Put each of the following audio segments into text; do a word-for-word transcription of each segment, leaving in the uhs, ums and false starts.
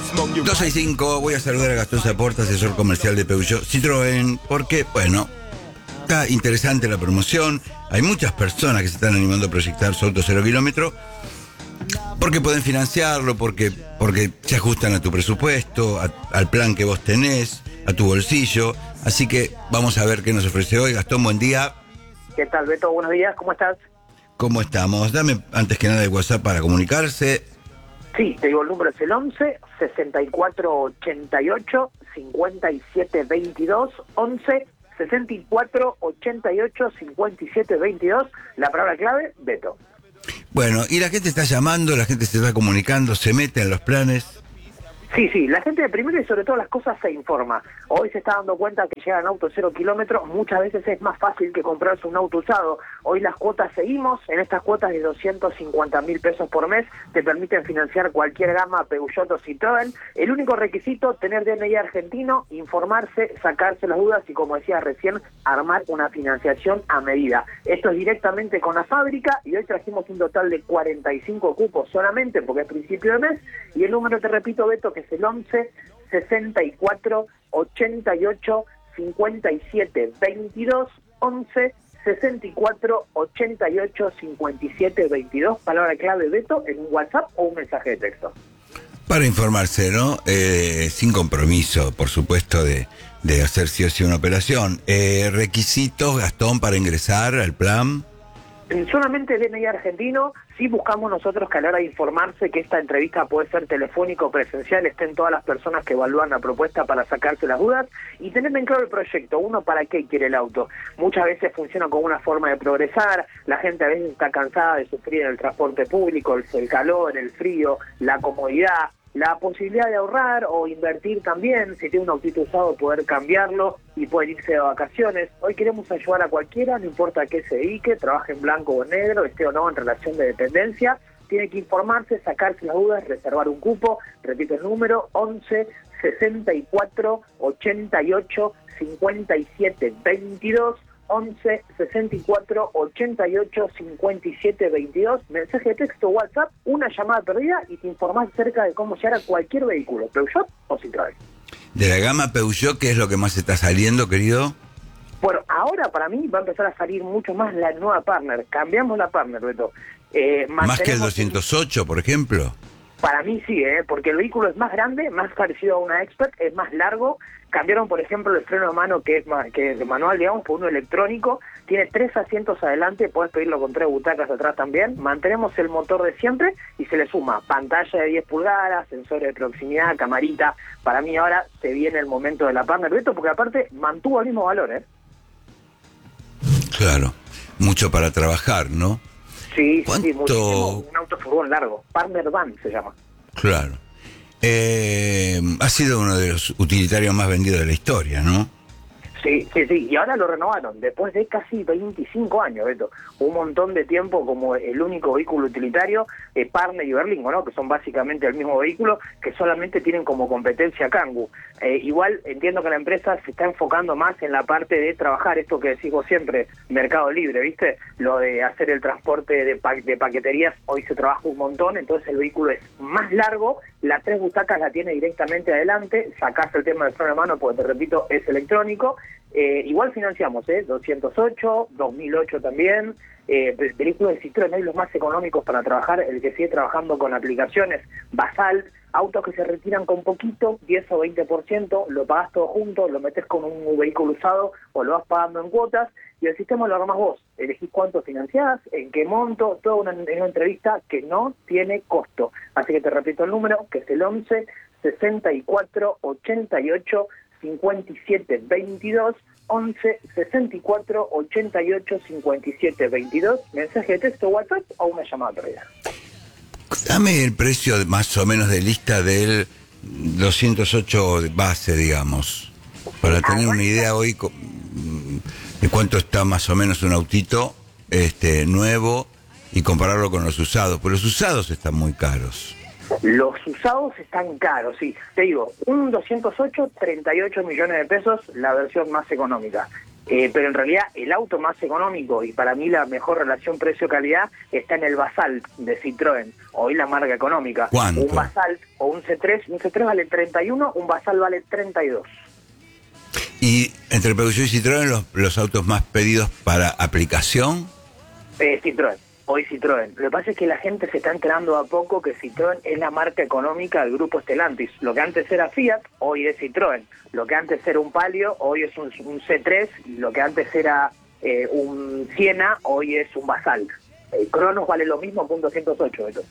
dos seis cinco, voy a saludar a Gastón Zaporta, asesor comercial de Peugeot Citroën, porque, bueno, está interesante la promoción. Hay muchas personas que se están animando a proyectar su auto cero kilómetro, porque pueden financiarlo, porque, porque se ajustan a tu presupuesto, a, al plan que vos tenés, a tu bolsillo. Así que vamos a ver qué nos ofrece hoy. Gastón, buen día. ¿Qué tal, Beto? Buenos días, ¿cómo estás? ¿Cómo estamos? Dame antes que nada el WhatsApp para comunicarse. Sí, te digo, el número es el once, sesenta y cuatro ochenta y ocho, cincuenta y siete veintidós, once, sesenta y cuatro ochenta y ocho, cincuenta y siete veintidós, la palabra clave, Beto. Bueno, y la gente está llamando, la gente se está comunicando, se mete en los planes. Sí, sí, la gente primero y sobre todo las cosas se informa. Hoy se está dando cuenta que llegan autos cero kilómetros, muchas veces es más fácil que comprarse un auto usado. Hoy las cuotas seguimos, en estas cuotas de doscientos cincuenta mil pesos por mes te permiten financiar cualquier gama Peugeot o Citroën. El único requisito, tener D N I argentino, informarse, sacarse las dudas y, como decía recién, armar una financiación a medida. Esto es directamente con la fábrica y hoy trajimos un total de cuarenta y cinco cupos solamente porque es principio de mes, y el número, te repito, Beto, que es el once, sesenta y cuatro ochenta y ocho, cincuenta y siete veintidós, once, sesenta y cuatro ochenta y ocho, cincuenta y siete veintidós, palabra clave, Beto, en un WhatsApp o un mensaje de texto. Para informarse, ¿no? Eh, sin compromiso, por supuesto, de, de hacer sí o sí una operación. Eh, requisitos, Gastón, para ingresar al plan. Solamente D N I argentino. Sí buscamos nosotros que a la hora de informarse que esta entrevista puede ser telefónica o presencial, estén todas las personas que evalúan la propuesta para sacarse las dudas y tener en claro el proyecto. Uno, ¿para qué quiere el auto? Muchas veces funciona como una forma de progresar, la gente a veces está cansada de sufrir en el transporte público, el, el calor, el frío, la comodidad, la posibilidad de ahorrar o invertir también, si tiene un autito usado, poder cambiarlo y poder irse de vacaciones. Hoy queremos ayudar a cualquiera, no importa a qué se dedique, trabaje en blanco o en negro, esté o no en relación de dependencia, tiene que informarse, sacarse las dudas, reservar un cupo. Repito el número, once, sesenta y cuatro ochenta y ocho, cincuenta y siete veintidós, once, sesenta y cuatro ochenta y ocho, cincuenta y siete veintidós, mensaje de texto, WhatsApp, una llamada perdida y te informás acerca de cómo llegar a cualquier vehículo, Peugeot o Citroën. De la gama Peugeot, ¿qué es lo que más está saliendo, querido? Bueno, ahora para mí va a empezar a salir mucho más la nueva Partner. Cambiamos la Partner, Beto. Eh, ¿Más que el doscientos ocho, por ejemplo? Para mí sí, ¿eh? Porque el vehículo es más grande, más parecido a una Expert, es más largo. Cambiaron, por ejemplo, el freno de mano, que es, ma- que es de manual, digamos, por uno electrónico. Tiene tres asientos adelante, puedes pedirlo con tres butacas atrás también. Mantenemos el motor de siempre y se le suma pantalla de diez pulgadas, sensores de proximidad, camarita. Para mí ahora se viene el momento de la Partner, Beto, porque aparte mantuvo el mismo valor, ¿eh? Claro, mucho para trabajar, ¿no? Sí, ¿Cuánto? sí, muchísimo. Un auto furgón largo. Partner Van se llama. Claro. Eh, ha sido uno de los utilitarios más vendidos de la historia, ¿no? Sí, sí, sí, y ahora lo renovaron, después de casi veinticinco años, Beto, un montón de tiempo como el único vehículo utilitario, eh, Partner y Berlingo, ¿no?, que son básicamente el mismo vehículo, que solamente tienen como competencia Kangoo. Eh, igual entiendo que la empresa se está enfocando más en la parte de trabajar, esto que decís vos siempre, mercado libre, ¿viste? Lo de hacer el transporte de, pa de paqueterías, hoy se trabaja un montón, entonces el vehículo es más largo, las tres butacas la tiene directamente adelante, sacás el tema del freno de mano porque, te repito, es electrónico. Eh, igual financiamos, ¿eh? doscientos ocho, dos mil ocho también, eh, vehículos de Citroën, hay los más económicos para trabajar, el que sigue trabajando con aplicaciones, Basalt, autos que se retiran con poquito, diez o veinte por ciento, lo pagás todo junto, lo metes con un vehículo usado o lo vas pagando en cuotas y el sistema lo armás vos, elegís cuánto financiás, en qué monto, toda una, una entrevista que no tiene costo. Así que te repito el número, que es el once, sesenta y cuatro ochenta y ocho, cincuenta y siete veintidós, once, sesenta y cuatro ochenta y ocho, cincuenta y siete veintidós, mensaje de texto, WhatsApp o una llamada perdida. Dame el precio de- más o menos de lista del doscientos ocho de base, digamos, para tener una idea hoy co- de cuánto está más o menos un autito este nuevo y compararlo con los usados, porque los usados están muy caros. Los usados están caros, sí. Te digo, un doscientos ocho, treinta y ocho millones de pesos, la versión más económica. Eh, pero en realidad el auto más económico y para mí la mejor relación precio-calidad está en el Basalt de Citroën, hoy la marca económica. ¿Cuánto? Un Basalt o un C tres, un C tres vale treinta y uno, un Basalt vale treinta y dos. Y entre Peugeot y Citroën, los, los autos más pedidos para aplicación. Eh, Citroën, hoy Citroën. Lo que pasa es que la gente se está enterando a poco que Citroën es la marca económica del grupo Stellantis. Lo que antes era Fiat, hoy es Citroën. Lo que antes era un Palio, hoy es un, un C tres. Lo que antes era eh, un Siena, hoy es un Basalt. El Cronos vale lo mismo que un doscientos ocho. Esto.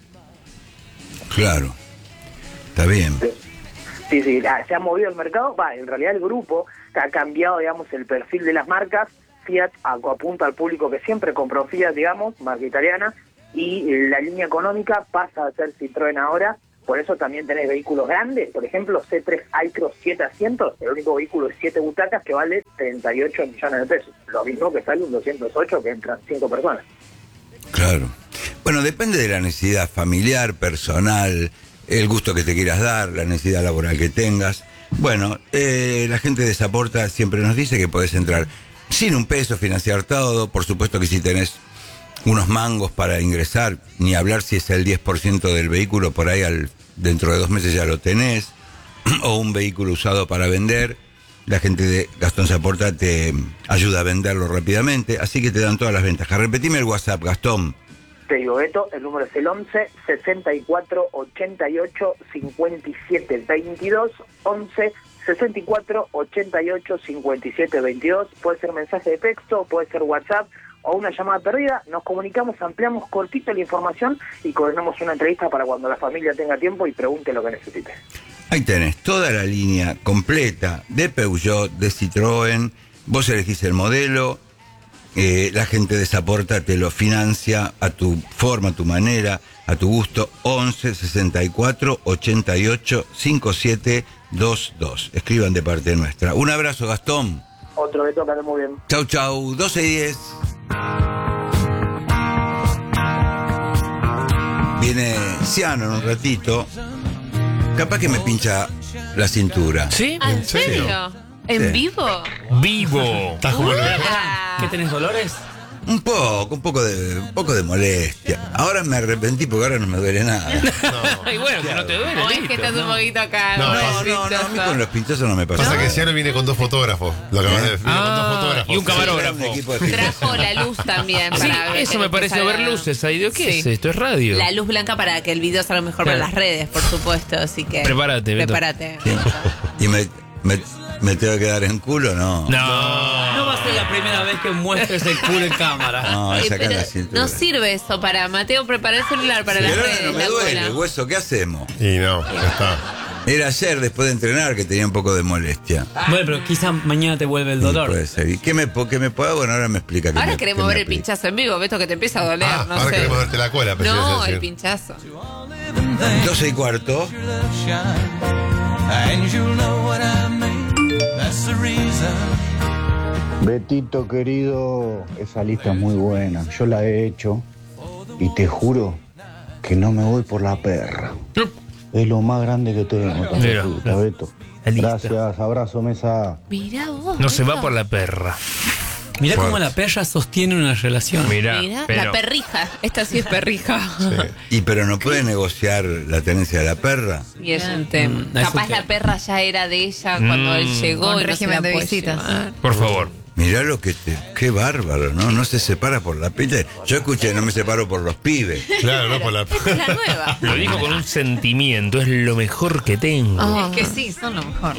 Claro, está bien. Sí, sí, se ha movido el mercado. Va, en realidad el grupo ha cambiado, digamos, el perfil de las marcas. Fiat apunta al público que siempre compró Fiat, digamos, marca italiana, y la línea económica pasa a ser Citroën ahora. Por eso también tenés vehículos grandes, por ejemplo, C tres i-Cross siete asientos, el único vehículo de siete butacas que vale treinta y ocho millones de pesos. Lo mismo que sale un doscientos ocho que entran cinco personas. Claro. Bueno, depende de la necesidad familiar, personal, el gusto que te quieras dar, la necesidad laboral que tengas. Bueno, eh, la gente de Saporta siempre nos dice que podés entrar sin un peso, financiar todo. Por supuesto que si tenés unos mangos para ingresar, ni hablar si es el diez por ciento del vehículo, por ahí al, dentro de dos meses ya lo tenés, o un vehículo usado para vender, la gente de Gastón Saporta te ayuda a venderlo rápidamente, así que te dan todas las ventajas. Repetime el WhatsApp, Gastón. Te digo, Beto, el número es el once, sesenta y cuatro, ochenta y ocho, cincuenta y siete, veintidós, once, sesenta y cuatro, ochenta y ocho, cincuenta y siete, veintidós. Puede ser mensaje de texto, puede ser WhatsApp o una llamada perdida. Nos comunicamos, ampliamos cortito la información y coordinamos una entrevista para cuando la familia tenga tiempo y pregunte lo que necesite. Ahí tenés toda la línea completa de Peugeot, de Citroën. Vos elegís el modelo, eh, la gente de Saporta te lo financia a tu forma, a tu manera, a tu gusto. Once, sesenta y cuatro, ochenta y ocho, cincuenta y siete, veintidós. Escriban de parte nuestra. Un abrazo, Gastón. Otro Beto, que ande muy bien. Chau, chau. doce y diez. Viene Ciano en un ratito. Capaz que me pincha la cintura. ¿Sí? ¿Ah, ¿En serio? ¿En Sí. vivo? Vivo. Estás como el- Ah. ¿Qué tenés, dolores? Un poco, un poco de, un poco de molestia. Ahora me arrepentí porque ahora no me duele nada. Ay, bueno, que no te duele. O es listo. que estás un poquito acá. No, No, pasa- no, no, a mí con los pinchazos no me pasa. Pasa que nada. Ciano viene con dos fotógrafos. Lo acabas de decir. Viene con dos Ah, fotógrafos. y un camarógrafo. Un equipo de pinchazos. Trajo la luz también. Sí, para ver eso que me pareció salga- ver luces ahí. Digo, ¿qué Sí. es esto? Es radio. La luz blanca para que el video salga mejor para Claro. las redes, por supuesto. Así que. Prepárate, Beto. Prepárate. Sí. Y me, me, me tengo que quedar en culo, no. No. No va a ser la primera vez que muestres el culo en cámara. No, es Eh, sacar pero la cintura. no sirve eso para Mateo preparar el celular para Y las ahora redes. no me la duele, cola. hueso, ¿qué hacemos? Y no, ya está. Era ayer después de entrenar que tenía un poco de molestia. Bueno, pero quizá mañana te vuelve el Sí, dolor. puede ser. ¿Y qué me, po- qué me puedo? Bueno, ahora me explica. qué Ahora me- queremos qué me ver el aplica. pinchazo en vivo, Beto, que te empieza a doler. Ah, no ahora sé. queremos darte la cola, pensé que ibas a No, decir. el pinchazo. doce y cuarto. Betito querido, esa lista es muy buena. Yo la he hecho y te juro que no me voy por la perra. Es lo más grande que tengo, esta Mira, lista, Beto. la lista. Gracias, abrazo, mesa. Mirá vos. No se va Beto. por la perra. Mirá Fuerte. cómo la perra sostiene una relación. Mirá, Mirá, pero... la perrija. Esta sí es perrija. Y pero no puede negociar la tenencia de la perra. Y es un tema. Mm, es un Capaz tema. la perra ya era de ella cuando Mm. él llegó. Con y no se régimen la de puede visitas. llevar. Por favor. Mirá lo que te... Qué bárbaro, ¿no? No se separa por la pita. Yo escuché, no me separo por los pibes. Claro, no por la. Esta es la nueva. Lo dijo con un sentimiento. Es lo mejor que tengo. Oh. Es que sí, son lo mejor.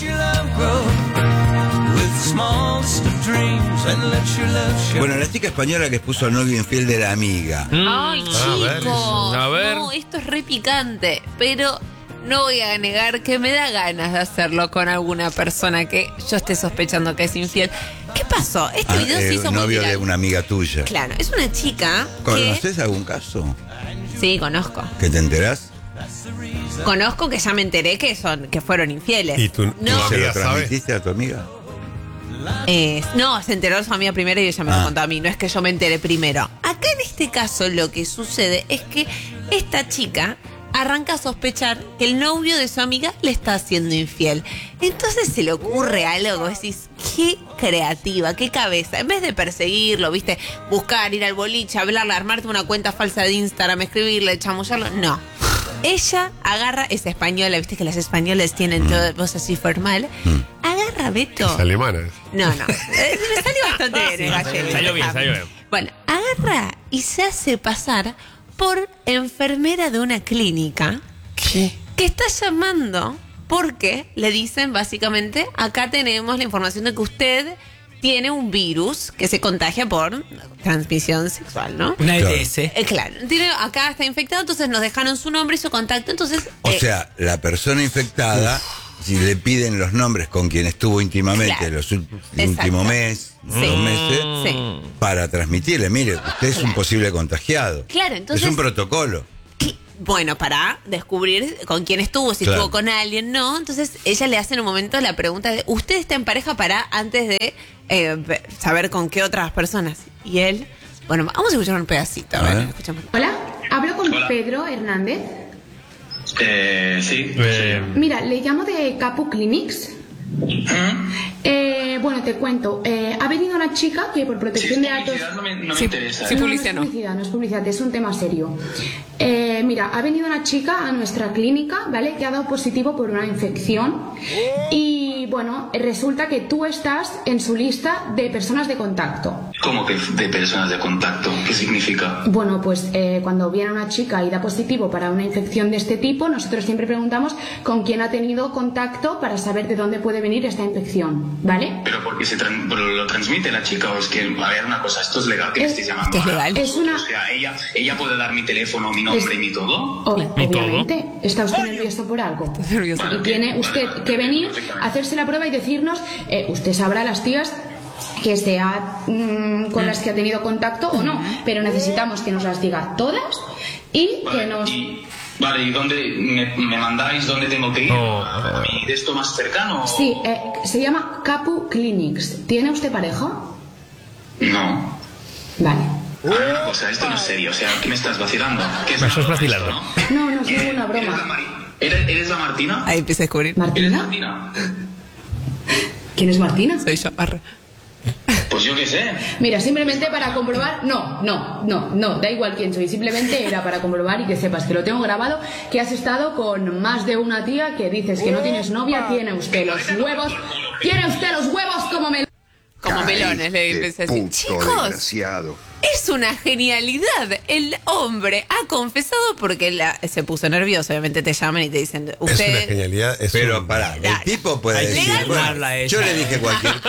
Bueno, la chica española que expuso al novio infiel de la amiga. Ay, A ver, chicos. a ver. No, esto es re picante. Pero no voy a negar que me da ganas de hacerlo con alguna persona que yo esté sospechando que es infiel. ¿Qué pasó? Este Ah, video eh, se hizo muy novio viral. de una amiga tuya. Claro, es una chica que... ¿Conoces algún caso? Sí, conozco. ¿Que te enterás? Conozco que ya me enteré que son que fueron infieles. ¿Y tú- no, tu ¿Se amiga lo sabe? transmitiste a tu amiga? eh, no, se enteró su amiga primero y ella me Ah. lo contó a mí. No es que yo me enteré primero. Acá en este caso lo que sucede es que esta chica arranca a sospechar que el novio de su amiga le está haciendo infiel. Entonces se le ocurre algo, vos decís, qué creativa, qué cabeza. En vez de perseguirlo, viste, buscar, ir al boliche, hablarle, armarte una cuenta falsa de Instagram, escribirle, chamullarlo, no. Ella agarra, es española, viste que las españolas tienen Mm. todo voz así formal. Mm. Agarra, Beto. Es alemana. No, no. Eh, me salió bastante bien el gallego. Salió bien, salió bien. Bueno, agarra y se hace pasar por enfermera de una clínica. ¿Qué? Que está llamando porque le dicen básicamente, acá tenemos la información de que usted tiene un virus que se contagia por transmisión sexual, ¿no? Una Claro. E T S. Eh, claro, tiene, acá está infectado, entonces nos dejaron su nombre y su contacto, entonces... O eh, sea, la persona infectada, si le piden los nombres con quien estuvo íntimamente Claro. los ul- el Exacto. último mes, Sí. dos meses, Sí. para transmitirle, mire, usted es un Claro. posible contagiado. Claro, entonces- Es un protocolo. ¿qué? Bueno, para descubrir con quién estuvo, si Claro. estuvo con alguien, no. Entonces ella le hace en un momento la pregunta de, ¿usted está en pareja para antes de eh, ve- saber con qué otras personas? Y él, bueno, vamos a escuchar un pedacito. A A ver, ver. escuchamos. Hola, hablo con Hola. Pedro Hernández. Eh, sí. Eh, Mira, le llamo de Capu Clinics. ¿Mm? Eh, bueno, te cuento. Eh, ha venido una chica que por Si es protección de datos. publicidad no me, no me Sí, interesa. sí, ¿eh? No, publicidad no no. es publicidad, no es publicidad, es un tema serio. Eh, mira, ha venido una chica a nuestra clínica, ¿vale? Que ha dado positivo por una infección. Y bueno, resulta que tú estás en su lista de personas de contacto. ¿Cómo que de personas de contacto? ¿Qué significa? Bueno, pues eh, cuando viene una chica y da positivo para una infección de este tipo, nosotros siempre preguntamos con quién ha tenido contacto para saber de dónde puede venir esta infección, ¿vale? ¿Pero porque se tran- pero lo transmite la chica o es que, a ver, una cosa, esto es legal que me Es- estéis llamando? esto es ahora? legal. Es una- O sea, ella, ella puede dar mi teléfono, mi nombre Es- y mi todo. O- ¿Y todo? obviamente. ¿Está usted nervioso por algo? nervioso. Y tiene usted que venir a hacerse la prueba y decirnos, eh, usted sabrá las tías que sea mm, con las que ha tenido contacto o no, pero necesitamos que nos las diga todas y que Vale, nos... y, vale, ¿y dónde me, me mandáis dónde tengo que ir? Oh. ¿A mí de esto más cercano? Sí, eh, se llama Capu Clinics. ¿Tiene usted pareja? No. Vale. A ver, una cosa, esto no es serio, o sea, ¿qué me estás vacilando? ¿Qué es Me una estás broma vacilando. esto, no? No, no es ¿Qué? ninguna ¿Eres la, broma. Mari- ¿Eres, ¿Eres la Martina? Ahí empieza a descubrir. ¿Eres ¿Martina? Martina? ¿Quién es Martina? Soy yo. Arre. Pues yo qué sé. Mira, simplemente para comprobar, no, no, no, no, da igual quién soy, simplemente era para comprobar y que sepas que lo tengo grabado, que has estado con más de una tía que dices que no tienes novia, tiene usted los huevos, tiene usted los huevos como me... Como melones, le empecé a decir. Chicos, es una genialidad. El hombre ha confesado porque la- se puso nervioso. Obviamente te llaman y te dicen, Es una usted... genialidad. Es Pero un- pará, el Claro. tipo puede Hay que decir, llamarla a ella. yo le dije cualquier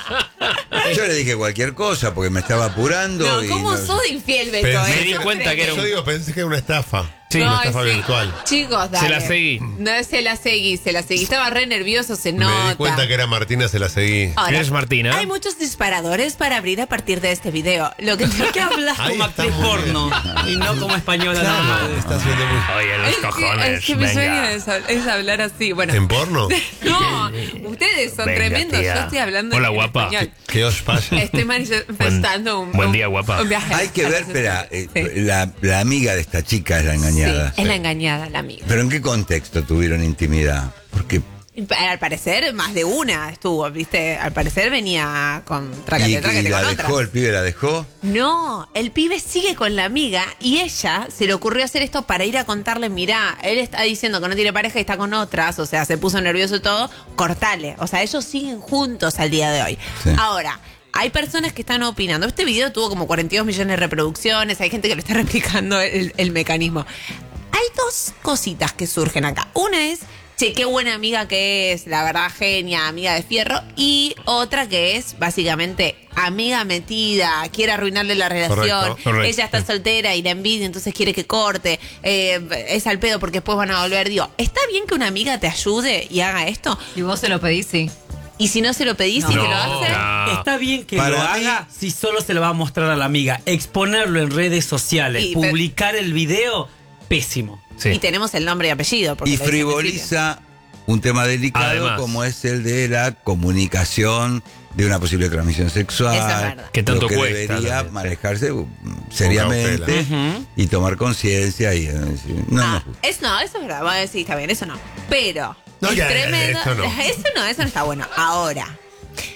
cosa. Yo le dije cualquier cosa porque me estaba apurando. No, y ¿cómo no- sos infiel, Beto? Pensé eh? Me di cuenta que era Yo un... digo, pensé que era una estafa. Sí. Una No, estafa sí. virtual. Chicos, dale. Se la seguí. No, se la seguí, se la seguí. Estaba re nervioso, se Me nota. di cuenta que era Martina, se la seguí. Ahora, ¿Eres Martina? Hay muchos disparadores para abrir a partir de este video. Lo que ¿Por qué hablas Ahí como está actriz muy porno y no como española normal? Está haciendo muy... Oye, los Es que- cojones, es que mi sueño venga. es, hab- es hablar así. Bueno, ¿En porno? no, ustedes son Venga, tremendos. tía. Yo estoy hablando Hola, en guapa. español. ¿Qué os pasa? Estoy manifestando un, buen un- día, guapa. un viaje. Hay que ver, espera, eh, Sí. la, la amiga de esta chica es la engañada. Sí, es la engañada, la amiga. ¿Pero en qué contexto tuvieron intimidad? Porque Al parecer, más de una estuvo, ¿viste? Al parecer venía con y, trácate, y trácate la con dejó, otra. el pibe la dejó. No, el pibe sigue con la amiga y ella se le ocurrió hacer esto para ir a contarle, mirá, él está diciendo que no tiene pareja y está con otras, o sea, se puso nervioso y todo, cortale. O sea, ellos siguen juntos al día de hoy. Sí. Ahora, hay personas que están opinando. Este video tuvo como cuarenta y dos millones de reproducciones, hay gente que lo está replicando el, el mecanismo. Hay dos cositas que surgen acá. Una es, che, qué buena amiga que es, la verdad, genia, amiga de fierro. Y otra que es, básicamente, amiga metida, quiere arruinarle la relación. Correcto, correcto. Ella está soltera y la envidia, entonces quiere que corte. Eh, es al pedo porque después van a volver. Digo, ¿está bien que una amiga te ayude y haga esto? Y vos se lo pedís, sí. Y si no se lo pedís y No, te lo hace... no. Está bien que Para lo mí- haga si solo se lo va a mostrar a la amiga. Exponerlo en redes sociales, Sí, pero- publicar el video, pésimo. Sí. Y tenemos el nombre y apellido. porque Y lo dice al principio. frivoliza un tema delicado Además. como es el de la comunicación de una posible transmisión sexual. Eso es verdad. Que tanto lo que cuesta debería también, sí. manejarse uh, seriamente cautela. y tomar conciencia y eh, decir, no, Ah, no. es, no, eso es verdad. Bueno, sí, está bien, eso no. Pero No, es ya, tremendo. eso no. Eso no, eso no está bueno. Ahora,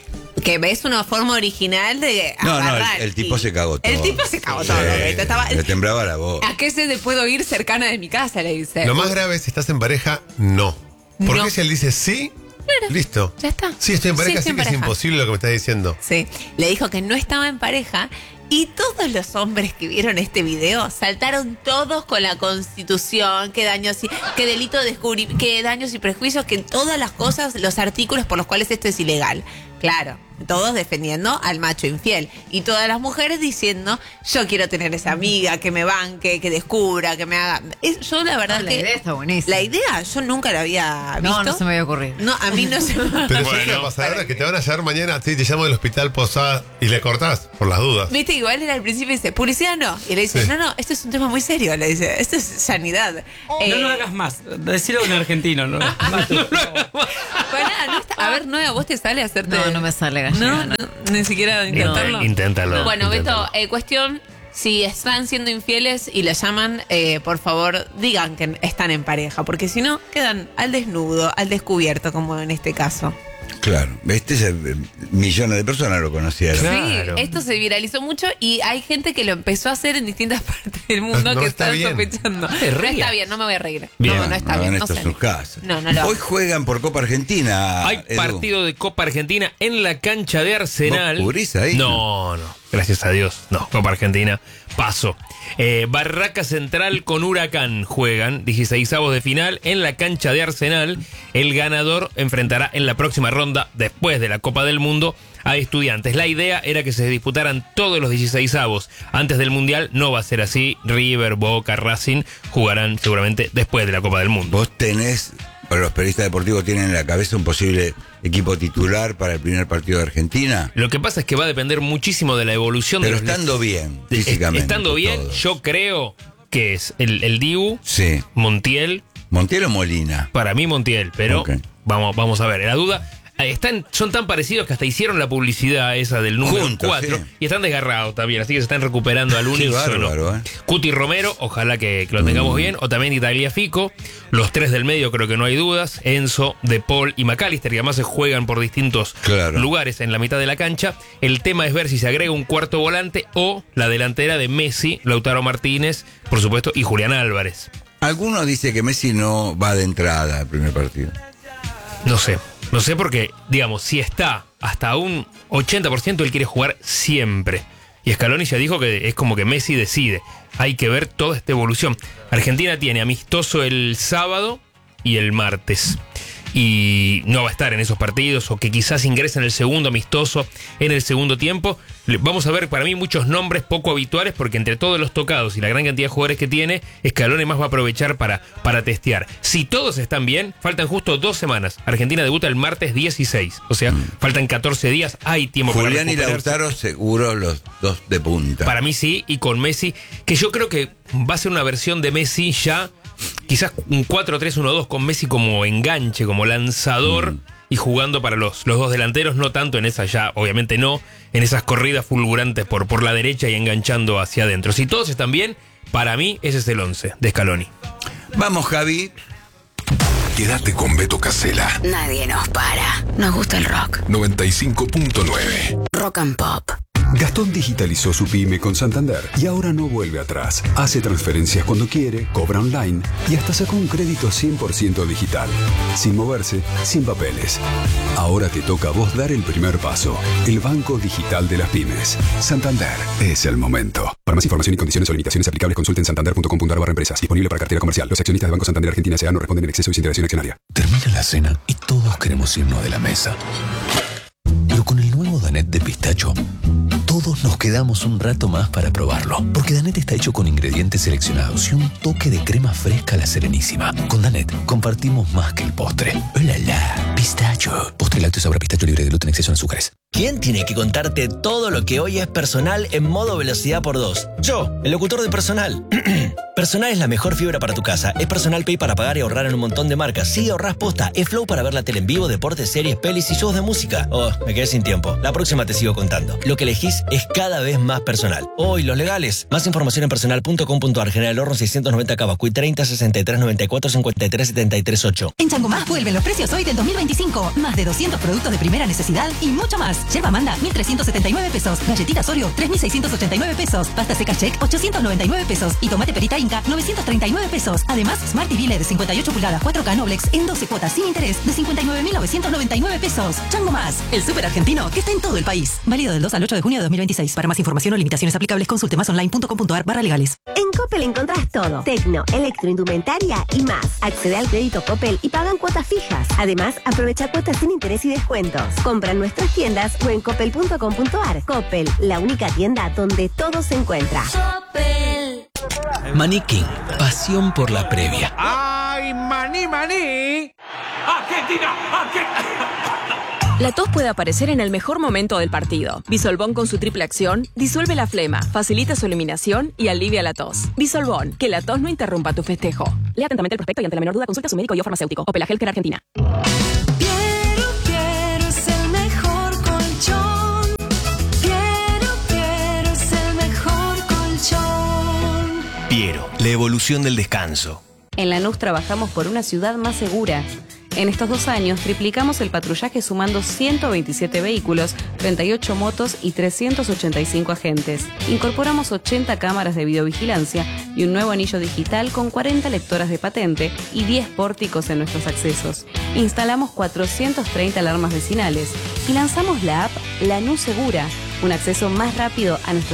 Que ves una forma original de No, no, agarrar el, el tipo y- se cagó todo. El tipo se cagó Sí, todo. Beto, estaba- le temblaba la voz. ¿A qué se puedo ir cercana de mi casa? Le dice. Lo más grave es si estás en pareja, no. Porque No. si él dice sí, listo. Ya está. Sí, estoy en pareja, Sí, estoy sí, en que es pareja. imposible lo que me estás diciendo. Sí, le dijo que no estaba en pareja y todos los hombres que vieron este video saltaron todos con la Constitución, que daños y que delito de descubrir, que daños y prejuicios, que todas las cosas, los artículos por los cuales esto es ilegal. Claro, todos defendiendo al macho infiel y todas las mujeres diciendo, yo quiero tener esa amiga que me banque, que descubra, que me haga. Es- yo la verdad Ah, la que idea está buenísima. la idea yo nunca la había visto. No, no se me había ocurrido. No, a mí no se me Pero eso Bueno. es una pasadora que te van a llevar mañana, sí, te llamo del hospital Posada y le cortás por las dudas. Viste, igual él al principio dice, publicidad no. Y le dice, Sí. no, no, esto es un tema muy serio. Le dice, esto es sanidad. Eh, No lo hagas más. Decirlo en argentino, ¿no? pará, no está- a ver, Noé, ¿a vos te sale hacerte? No, no me sale gallega. No, no, ni siquiera intentarlo. Inténtalo. Bueno, inténtalo. Beto, eh, cuestión, si están siendo infieles y le llaman, eh, por favor, digan que están en pareja, porque si no, quedan al desnudo, al descubierto, como en este caso. Claro, este es el- millones de personas lo conocieron. Claro. Sí, esto se viralizó mucho y hay gente que lo empezó a hacer en distintas partes del mundo No que está están bien. sospechando. te No rías. está bien, no me voy a reír. Bien. No, no está No, bien. hagan No esto sé. en sus casas. No, no lo Hoy juegan por Copa Argentina. Hay Edu. partido de Copa Argentina en la cancha de Arsenal. ¿Vos cubrís ahí? No, no. Gracias a Dios. No, Copa Argentina. Paso. Eh, Barraca Central con Huracán juegan dieciseisavos de final en la cancha de Arsenal. El ganador enfrentará en la próxima ronda, después de la Copa del Mundo, a Estudiantes. La idea era que se disputaran todos los dieciseisavos antes del Mundial. No va a ser así. River, Boca, Racing jugarán seguramente después de la Copa del Mundo. Vos tenés, bueno, los periodistas deportivos tienen en la cabeza un posible equipo titular para el primer partido de Argentina. Lo que pasa es que va a depender muchísimo de la evolución Pero de los estando bien, de- físicamente. Estando bien, todos. yo creo que es el, el Dibu, Sí. Montiel, Montiel o Molina. para mí Montiel, pero Ok. vamos, vamos a ver. La duda, eh, están, son tan parecidos que hasta hicieron la publicidad esa del número Juntos, cuatro sí. y están desgarrados también, así que se están recuperando al Qué unísono. bárbaro, ¿eh? Cuti Romero, ojalá que, que lo tengamos Mm. bien, o también Tagliafico, los tres del medio creo que no hay dudas, Enzo, De Paul y McAllister, que además se juegan por distintos Claro. lugares en la mitad de la cancha. El tema es ver si se agrega un cuarto volante o la delantera de Messi, Lautaro Martínez, por supuesto, y Julián Álvarez. Algunos dicen que Messi no va de entrada al primer partido. No sé, no sé porque, digamos, si está hasta un ochenta por ciento, él quiere jugar siempre. Y Scaloni ya dijo que es como que Messi decide. Hay que ver toda esta evolución. Argentina tiene amistoso el sábado y el martes. Y no va a estar en esos partidos, o que quizás ingrese en el segundo amistoso en el segundo tiempo. Le- Vamos a ver para mí muchos nombres poco habituales, porque entre todos los tocados y la gran cantidad de jugadores que tiene, Scaloni más va a aprovechar para, para testear. Si todos están bien, faltan justo dos semanas. Argentina debuta el martes dieciséis, o sea, faltan catorce días, hay tiempo Julián para y recuperarse. Lautaro seguro los dos de punta. Para mí sí, y con Messi, que yo creo que va a ser una versión de Messi ya, quizás un cuatro tres uno dos con Messi como enganche, como lanzador, Mm. y jugando para los, los dos delanteros, no tanto en esa ya, obviamente no, en esas corridas fulgurantes por, por la derecha y enganchando hacia adentro. Si todos están bien, para mí ese es el once de Scaloni. Vamos, Javi. Quédate con Beto Casella. Nadie nos para. Nos gusta el rock. noventa y cinco punto nueve. Rock and Pop. Gastón digitalizó su pyme con Santander y ahora no vuelve atrás. Hace transferencias cuando quiere, cobra online y hasta sacó un crédito cien por ciento digital. Sin moverse, sin papeles. Ahora te toca a vos dar el primer paso. El Banco Digital de las Pymes. Santander. Es el momento. Para más información y condiciones o limitaciones aplicables, consulten santander punto com punto a r barra empresas. Disponible para cartera comercial. Los accionistas de Banco Santander Argentina S A no responden en exceso y sin interacción accionaria. Termina la cena y todos queremos irnos de la mesa. Pero con el nuevo Danette de pistacho, todos nos quedamos un rato más para probarlo. Porque Danette está hecho con ingredientes seleccionados y un toque de crema fresca a la Serenísima. Con Danette compartimos más que el postre. ¡Oh, la, la! Pistacho. Postre lácteo sabor a pistacho libre de gluten, exceso en azúcares. ¿Quién tiene que contarte todo lo que hoy es personal en modo velocidad por dos? Yo, el locutor de Personal. Personal es la mejor fibra para tu casa. Es Personal Pay para pagar y ahorrar en un montón de marcas. Sí, ahorrás posta. Es Flow para ver la tele en vivo, deportes, series, pelis y shows de música. Oh, me quedé sin tiempo. La próxima te sigo contando. Lo que elegís es cada vez más personal. Oh, y los legales. Más información en personal punto com punto a r. General Horno seiscientos noventa Cavacuy treinta sesenta y tres noventa y cuatro cincuenta y tres setenta y tres ocho. En Chango Más vuelven los precios hoy del dos mil veinticinco. Más de doscientos trescientos productos de primera necesidad y mucho más. Yerba Manda, mil trescientos setenta y nueve pesos. Galletitas Oreo, tres mil seiscientos ochenta y nueve pesos. Pasta seca Check, ochocientos noventa y nueve pesos. Y tomate Perita Inca, novecientos treinta y nueve pesos. Además, Smart T V L E D de cincuenta y ocho pulgadas cuatro K Noblex en doce cuotas sin interés de cincuenta y nueve mil novecientos noventa y nueve pesos. Chango Más, el súper argentino que está en todo el país. Válido del dos al ocho de junio de dos mil veintiséis. Para más información o limitaciones aplicables, consulte más online punto com punto ar barra legales. En Coppel encontrás todo. Tecno, electroindumentaria y más. Accede al crédito Coppel y pagan cuotas fijas. Además, aprovecha cuotas sin interés y descuentos. Compra en nuestras tiendas o en coppel punto com punto ar. Coppel, la única tienda donde todo se encuentra. Coppel. Maní King, pasión por la previa. ¡Ay, maní, maní! ¡Argentina! ¡Argentina! La tos puede aparecer en el mejor momento del partido. Bisolbón con su triple acción disuelve la flema, facilita su eliminación y alivia la tos. Bisolbón, que la tos no interrumpa tu festejo. Lea atentamente el prospecto y ante la menor duda consulta a su médico y o farmacéutico. Opel Healthcare Argentina. Piero, Piero es el mejor colchón. Piero, Piero es el mejor colchón. Piero, la evolución del descanso. En Lanús trabajamos por una ciudad más segura. En estos dos años triplicamos el patrullaje sumando ciento veintisiete vehículos, treinta y ocho motos y trescientos ochenta y cinco agentes. Incorporamos ochenta cámaras de videovigilancia y un nuevo anillo digital con cuarenta lectoras de patente y diez pórticos en nuestros accesos. Instalamos cuatrocientas treinta alarmas vecinales y lanzamos la app Lanús Segura, un acceso más rápido a nuestros